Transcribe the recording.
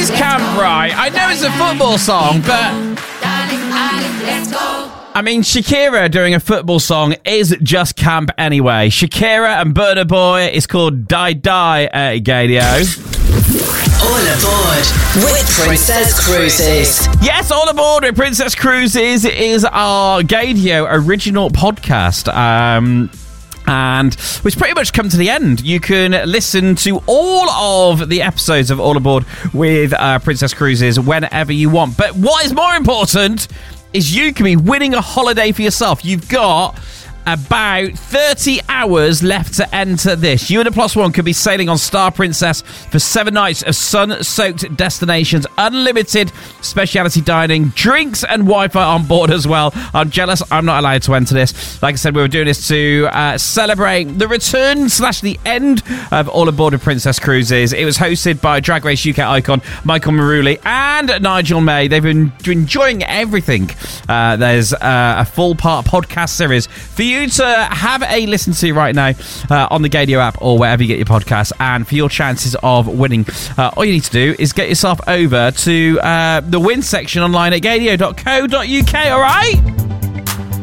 is camp, right? I know it's a football song, but I mean, Shakira doing a football song is just camp anyway. Shakira and Burna Boy is called Die Die at Gadio. All aboard with Princess Cruises. Yes, All Aboard with Princess Cruises is our Gadio original podcast. And it's pretty much come to the end. You can listen to all of the episodes of All Aboard with Princess Cruises whenever you want. But what is more important is you can be winning a holiday for yourself. You've got about 30 hours left to enter this. You and a plus one could be sailing on Star Princess for 7 nights of sun-soaked destinations, unlimited specialty dining, drinks and Wi-Fi on board as well. I'm jealous I'm not allowed to enter this. Like I said, we were doing this to celebrate the return / the end of All Aboard with Princess Cruises. It was hosted by Drag Race UK icon Michael Maruli and Nigel May. They've been enjoying everything. There's a full-part podcast series for you to have a listen to right now on the Gadio app or wherever you get your podcasts. And for your chances of winning, all you need to do is get yourself over to the win section online at gadio.co.uk, all right?